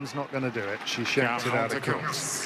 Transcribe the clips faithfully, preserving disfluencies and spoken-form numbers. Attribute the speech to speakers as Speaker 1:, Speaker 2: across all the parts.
Speaker 1: It's not going to do it. She shanked it out of course.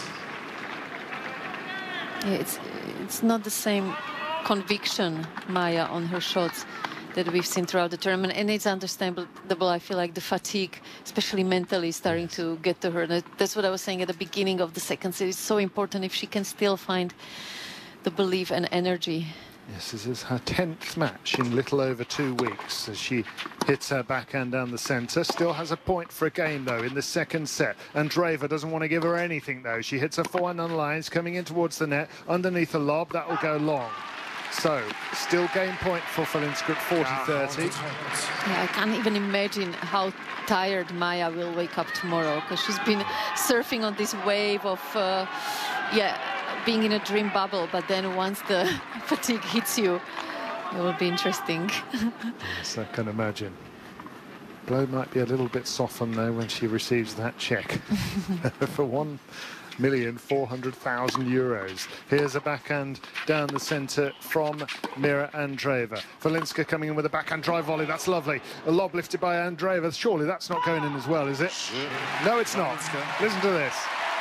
Speaker 2: Yeah, it's it's not the same conviction, Maya, on her shots that we've seen throughout the tournament, and it's understandable. I feel like the fatigue, especially mentally, is starting yes. to get to her. That's what I was saying at the beginning of the second set. It's so important if she can still find the belief and energy.
Speaker 1: Yes, this is her tenth match in little over two weeks as she hits her backhand down the centre. Still has a point for a game, though, in the second set. Andreeva doesn't want to give her anything, though. She hits her forehand on the lines, coming in towards the net, underneath a lob. That will go long. So, still game point for Falinska at forty thirty.
Speaker 2: Yeah, I can't even imagine how tired Maya will wake up tomorrow, because she's been surfing on this wave of, uh, yeah, being in a dream bubble, but then once the fatigue hits you, it will be interesting.
Speaker 1: Yes, I can imagine. Blow might be a little bit softened, though, when she receives that check for one million four hundred thousand euros. Here's a backhand down the centre from Mira Andreeva. Falinska coming in with a backhand drive volley. That's lovely. A lob lifted by Andreeva. Surely that's not going in as well, is it? No, it's not. Listen to this.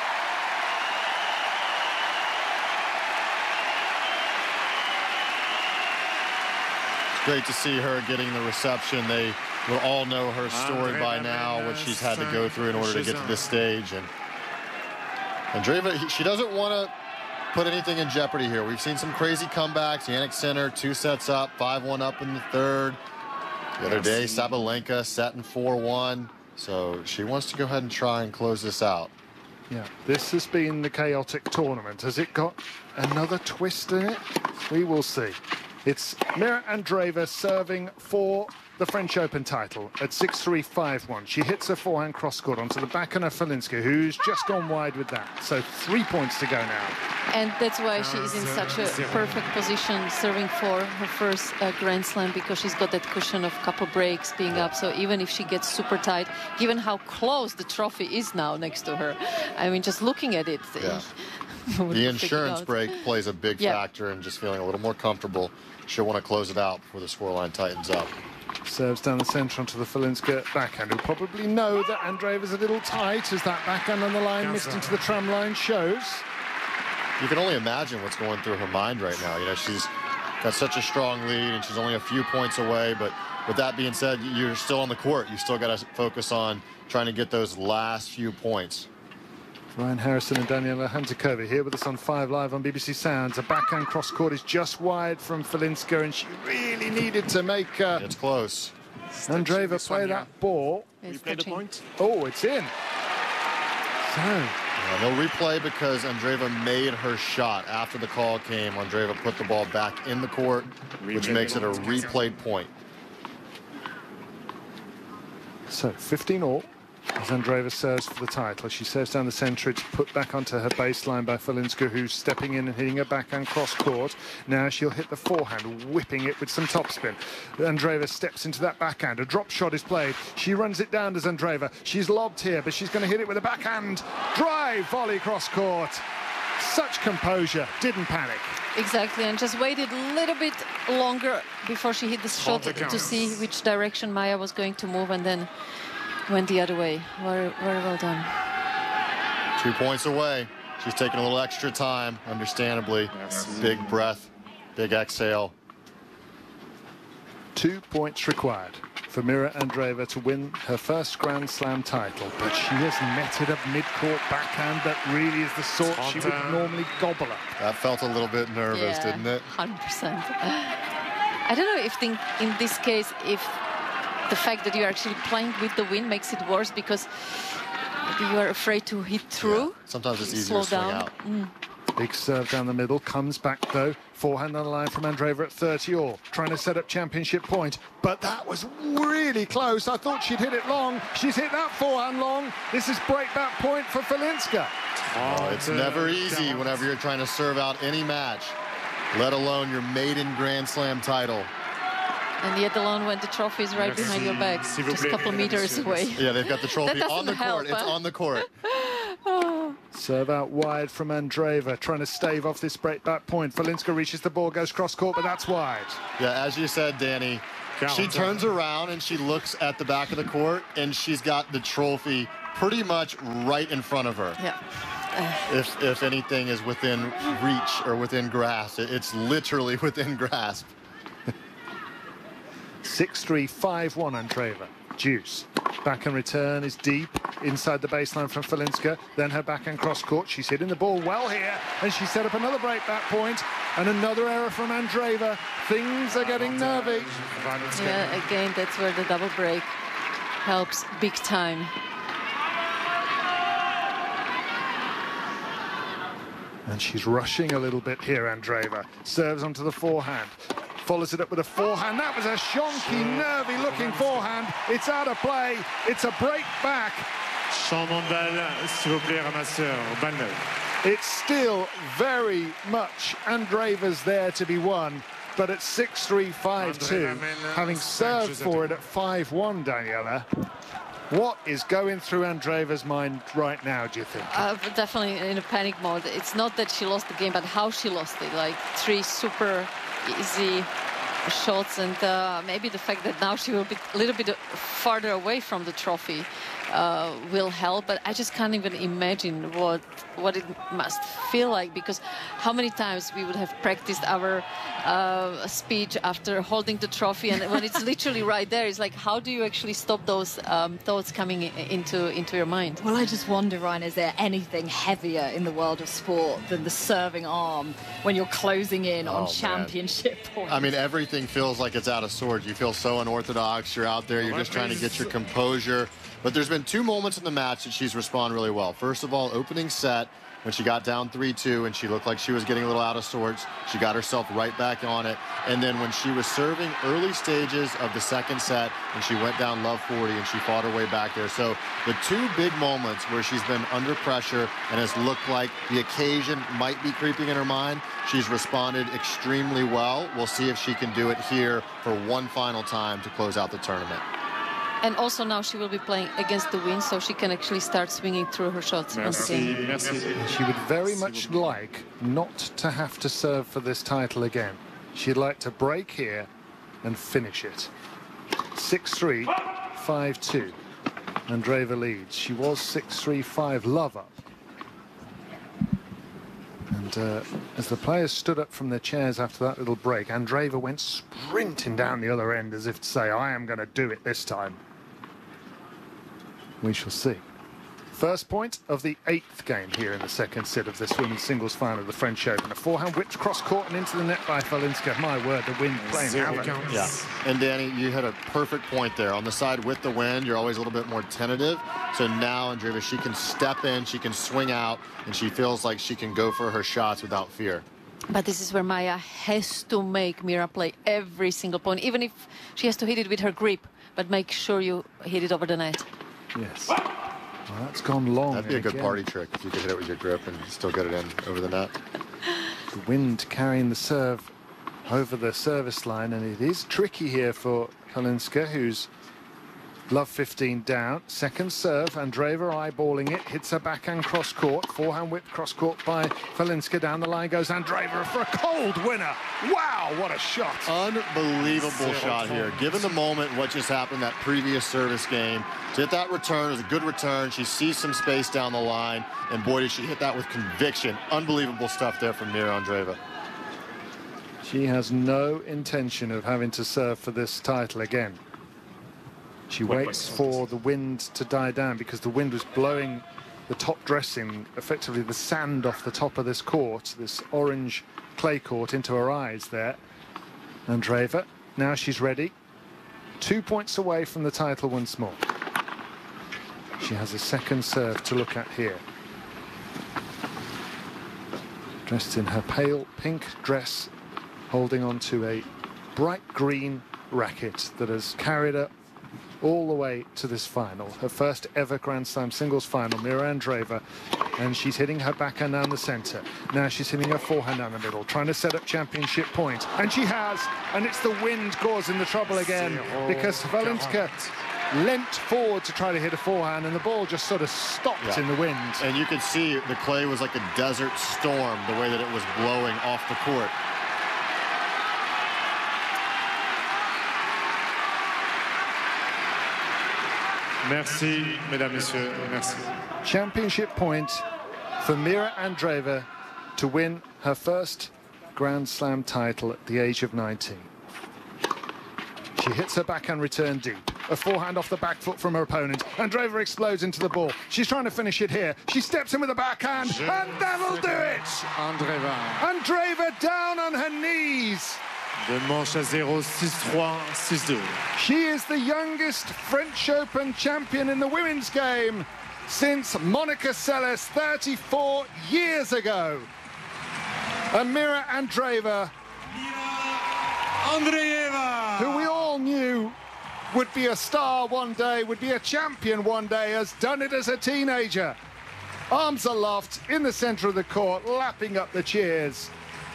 Speaker 3: Great to see her getting the reception. They will all know her story by now, what she's had to go through in order to get to this stage. And Andreeva, she doesn't want to put anything in jeopardy here. We've seen some crazy comebacks. Jannik Sinner, two sets up, five one up in the third. The other day, Sabalenka setting four one. So she wants to go ahead and try and close this out.
Speaker 1: Yeah, this has been the chaotic tournament. Has it got another twist in it? We will see. It's Mira Andreeva serving for the French Open title at six three five one. She hits her forehand cross-court onto the backhand of Falinska, who's just gone wide with that. So three points to go now.
Speaker 2: And that's why she is in such a perfect position serving for her first uh, Grand Slam, because she's got that cushion of couple breaks being up. So even if she gets super tight, given how close the trophy is now next to her, I mean, just looking at it,
Speaker 3: yeah. The insurance break plays a big
Speaker 2: yeah.
Speaker 3: factor in just feeling a little more comfortable. She'll want to close it out before the scoreline tightens up.
Speaker 1: Serves down the centre onto the Falinska backhand, who probably know that Andreeva's a little tight as that backhand on the line missed into the tram line shows.
Speaker 3: You can only imagine what's going through her mind right now. You know, she's got such a strong lead and she's only a few points away. But with that being said, you're still on the court. You still got to focus on trying to get those last few points.
Speaker 1: Ryan Harrison and Daniela Hanzikova here with us on Five Live on B B C Sounds. A backhand cross-court is just wide from Falinska, and she really needed to make uh,
Speaker 3: it's close.
Speaker 1: Andreeva play that ball.
Speaker 2: It's the point.
Speaker 1: Oh, it's in. So
Speaker 3: yeah, no replay because Andreeva made her shot after the call came. Andreeva put the ball back in the court, which makes it a replayed point.
Speaker 1: So fifteen all. As Andreeva serves for the title, she serves down the centre. It's put back onto her baseline by Falinska, who's stepping in and hitting a backhand cross-court. Now she'll hit the forehand, whipping it with some topspin. Andreeva steps into that backhand. A drop shot is played. She runs it down as Andreeva. She's lobbed here, but she's going to hit it with a backhand drive volley cross-court. Such composure, didn't panic.
Speaker 2: Exactly, and just waited a little bit longer before she hit the shot to see which direction Maya was going to move, and then went the other way. Very, very well done.
Speaker 3: Two points away. She's taking a little extra time, understandably. Yes. Big breath, big exhale.
Speaker 1: Two points required for Mira Andreeva to win her first Grand Slam title, but she has netted a mid-court backhand that really is the sort she would normally gobble up.
Speaker 3: That felt a little bit nervous,
Speaker 2: yeah,
Speaker 3: didn't it?
Speaker 2: one hundred percent. I don't know if think in this case, if the fact that you're actually playing with the wind makes it worse, because you are afraid to hit through.
Speaker 3: Yeah. Sometimes it's easier to swing
Speaker 2: down.
Speaker 3: out.
Speaker 2: Mm.
Speaker 1: Big serve down the middle, comes back though. Forehand on the line from Andreeva at thirty all, trying to set up championship point. But that was really close. I thought she'd hit it long. She's hit that forehand long. This is breakback point for Falinska.
Speaker 3: Oh, it's never easy whenever you're trying to serve out any match, let alone your maiden Grand Slam title.
Speaker 2: And yet alone when the trophy is right behind your back, just a couple of meters away.
Speaker 3: Yeah, they've got the trophy on the
Speaker 2: help,
Speaker 3: court.
Speaker 2: Huh?
Speaker 3: It's on the court.
Speaker 2: Oh.
Speaker 1: Serve out wide from Andreeva, trying to stave off this breakback point. Falinska reaches the ball, goes cross-court, but that's wide.
Speaker 3: Yeah, as you said, Danny, she turns around and she looks at the back of the court, and she's got the trophy pretty much right in front of her.
Speaker 2: Yeah.
Speaker 3: If, if anything is within reach or within grasp, it's literally within grasp.
Speaker 1: six three, five one Andreeva. Deuce. Backhand return is deep inside the baseline from Falinska. Then her backhand cross court. She's hitting the ball well here. And she set up another break back point. And another error from Andreeva. Things are getting nervy.
Speaker 2: Yeah, again, that's where the double break helps big time.
Speaker 1: And she's rushing a little bit here, Andreeva. Serves onto the forehand. Follows it up with a forehand. That was a shonky, nervy-looking forehand. It's out of play. It's a break back.
Speaker 4: Changement de balle, s'il vous plaît, ramasseur, balle neuve.
Speaker 1: It's still very much Andreeva's there to be won. But at six three, five two, having served for it at five one, Daniela, what is going through Andreeva's mind right now, do you think?
Speaker 2: Uh, definitely in a panic mode. It's not that she lost the game, but how she lost it. Like three super easy shots, and uh, maybe the fact that now she will be a little bit farther away from the trophy uh, will help. But I just can't even imagine what what it must feel like, because how many times we would have practiced our uh, speech after holding the trophy, and when it's literally right there, it's like, how do you actually stop those um, thoughts coming into into your mind?
Speaker 5: Well, I just wonder, Ryan, is there anything heavier in the world of sport than the serving arm when you're closing in on
Speaker 3: Oh,
Speaker 5: championship points?
Speaker 3: I mean, everything feels like it's out of sorts. You feel so unorthodox. You're out there. You're just trying to get your composure. But there's been two moments in the match that she's responded really well. First of all, opening set, when she got down three two and she looked like she was getting a little out of sorts, she got herself right back on it. And then when she was serving early stages of the second set and she went down love forty and she fought her way back there. So the two big moments where she's been under pressure and has looked like the occasion might be creeping in her mind, she's responded extremely well. We'll see if she can do it here for one final time to close out the tournament.
Speaker 2: And also now she will be playing against the wind, so she can actually start swinging through her shots.
Speaker 4: Merci, merci.
Speaker 1: She would very much like not to have to serve for this title again. She'd like to break here and finish it. six three, five two. Andreeva leads. She was six three, five love up. And uh, as the players stood up from their chairs after that little break, Andreeva went sprinting down the other end as if to say, I am going to do it this time. We shall see. First point of the eighth game here in the second set of this women's singles final of the French Open. A forehand whipped cross court and into the net by Falinska. My word, the wind playing havoc.
Speaker 3: Yeah, and Danny, you had a perfect point there. On the side with the wind, you're always a little bit more tentative. So now, Andreeva, she can step in, she can swing out, and she feels like she can go for her shots without fear.
Speaker 2: But this is where Maya has to make Mira play every single point, even if she has to hit it with her grip, but make sure you hit it over the net.
Speaker 1: Yes. Well, that's gone long.
Speaker 3: That'd be a good
Speaker 1: again.
Speaker 3: party trick if you could hit it with your grip and still get it in over the net.
Speaker 1: The wind carrying the serve over the service line, and it is tricky here for Falinska, who's love fifteen down. Second serve, Andreeva eyeballing it, hits her backhand cross court. Forehand whip cross court by Falinska. Down the line goes Andreeva for a cold winner. Wow, what a shot.
Speaker 3: Unbelievable shot here. Given the moment, what just happened that previous service game, to hit that return, it was a good return. She sees some space down the line, and boy, did she hit that with conviction. Unbelievable stuff there from Mira Andreeva.
Speaker 1: She has no intention of having to serve for this title again. She waits for the wind to die down because the wind was blowing the top dressing, effectively the sand off the top of this court, this orange clay court, into her eyes there. Andreeva, now she's ready. Two points away from the title once more. She has a second serve to look at here. Dressed in her pale pink dress, holding on to a bright green racket that has carried her all the way to this final. Her first ever Grand Slam singles final, Mira Andreeva, and she's hitting her backhand down the center. Now she's hitting her forehand down the middle, trying to set up championship point. And she has, and it's the wind causing the trouble again, because Falinska leant forward to try to hit a forehand, and the ball just sort of stopped yeah. in the wind.
Speaker 3: And you could see the clay was like a desert storm, the way that it was blowing off the court.
Speaker 4: Merci, mesdames, messieurs. Merci.
Speaker 1: Championship point for Mira Andreeva to win her first Grand Slam title at the age of nineteen. She hits her backhand return deep. A forehand off the back foot from her opponent. Andreeva explodes into the ball. She's trying to finish it here. She steps in with a backhand, and that'll do it!
Speaker 4: Andreeva.
Speaker 1: Andreeva down on her knees.
Speaker 4: De manche à zéro, six trois, six deux.
Speaker 1: She is the youngest French Open champion in the women's game since Monica Seles thirty-four years ago. And Mira Andreeva,
Speaker 4: Andreeva,
Speaker 1: who we all knew would be a star one day, would be a champion one day, has done it as a teenager. Arms aloft in the centre of the court, lapping up the cheers.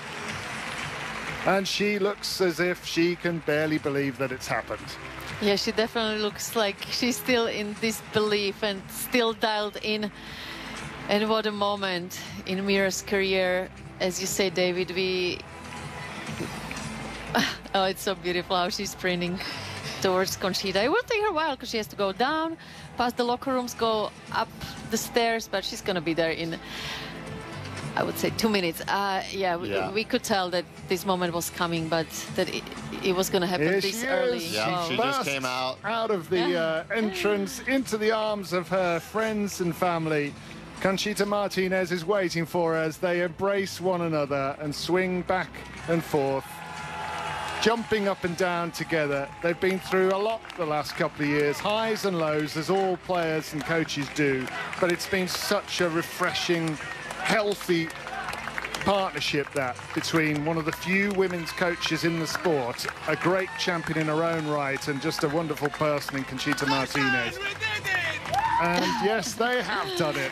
Speaker 1: And she looks as if she can barely believe that it's happened.
Speaker 2: Yeah, she definitely looks like she's still in disbelief and still dialed in. And what a moment in Mira's career. As you say, David, we... Oh, it's so beautiful how she's sprinting towards Conchita. It will take her a while because she has to go down, past the locker rooms, go up the stairs, but she's going to be there in, I would say, two minutes. Uh, yeah, we,
Speaker 3: yeah,
Speaker 2: we could tell that this moment was coming, but that it, it was going to happen
Speaker 1: Here
Speaker 2: this
Speaker 1: she
Speaker 2: early.
Speaker 1: is.
Speaker 3: Yeah,
Speaker 1: She
Speaker 3: she just
Speaker 1: bursts
Speaker 3: came out.
Speaker 1: out of the uh, entrance into the arms of her friends and family. Conchita Martinez is waiting for her as they embrace one another and swing back and forth, jumping up and down together. They've been through a lot the last couple of years, highs and lows, as all players and coaches do, but it's been such a refreshing, healthy partnership that between one of the few women's coaches in the sport, a great champion in her own right, and just a wonderful person in Conchita Martinez. And yes, they have done it.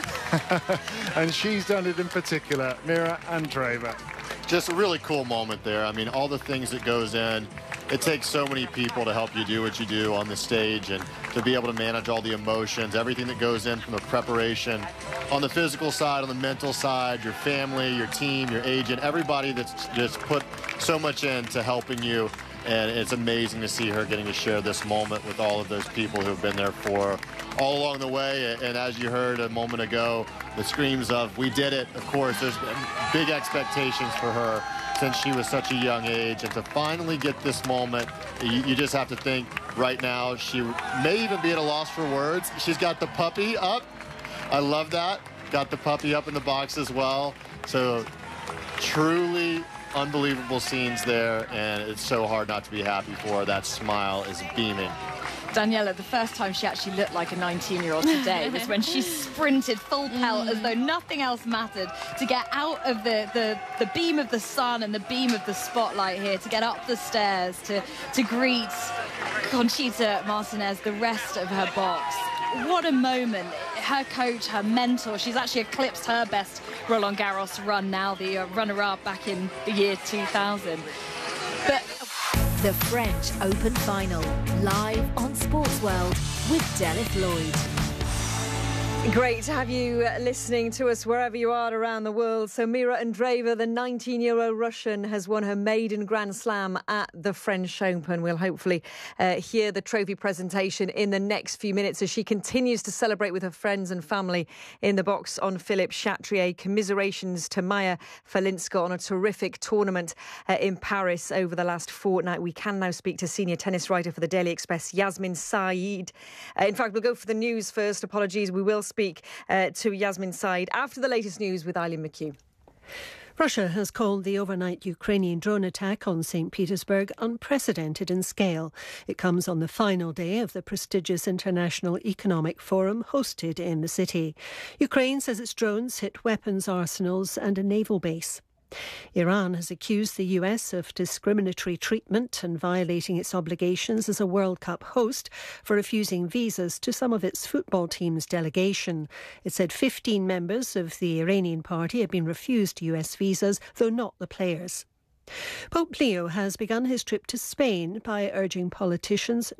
Speaker 1: And she's done it in particular, Mira Andreeva.
Speaker 3: Just a really cool moment there. I mean, all the things that goes in. It takes so many people to help you do what you do on the stage, and to be able to manage all the emotions, everything that goes in from the preparation, on the physical side, on the mental side, your family, your team, your agent, everybody that's just put so much into helping you. And it's amazing to see her getting to share this moment with all of those people who've been there for her all along the way. And as you heard a moment ago, the screams of, "We did it." Of course, there's been big expectations for her since she was such a young age. And to finally get this moment, you, you just have to think right now she may even be at a loss for words. She's got the puppy up. I love that. Got the puppy up in the box as well. So truly unbelievable scenes there, and it's so hard not to be happy for her. That smile is beaming.
Speaker 5: Daniela, the first time she actually looked like a nineteen-year-old today was when she sprinted full pelt as though nothing else mattered to get out of the, the, the beam of the sun and the beam of the spotlight here, to get up the stairs, to, to greet Conchita Martinez, the rest of her box. What a moment. Her coach, her mentor, she's actually eclipsed her best Roland Garros run now, the uh, runner-up back in the year two thousand. But
Speaker 6: the French Open Final, live on Sports World with Delith Lloyd.
Speaker 7: Great to have you listening to us wherever you are around the world. So Mira Andreeva, the nineteen-year-old Russian, has won her maiden Grand Slam at the French Open. We'll hopefully uh, hear the trophy presentation in the next few minutes as she continues to celebrate with her friends and family in the box on Philippe Chatrier. Commiserations to Maya Falinska on a terrific tournament uh, in Paris over the last fortnight. We can now speak to senior tennis writer for the Daily Express, Yasmin Saeed. Uh, in fact, we'll go for the news first. Apologies. We will speak uh, to Yasmin Saeed after the latest news with Eileen McHugh.
Speaker 8: Russia has called the overnight Ukrainian drone attack on Saint Petersburg unprecedented in scale. It comes on the final day of the prestigious International Economic Forum hosted in the city. Ukraine says its drones hit weapons arsenals and a naval base. Iran has accused the U S of discriminatory treatment and violating its obligations as a World Cup host for refusing visas to some of its football team's delegation. It said fifteen members of the Iranian party had been refused U S visas, though not the players. Pope Leo has begun his trip to Spain by urging politicians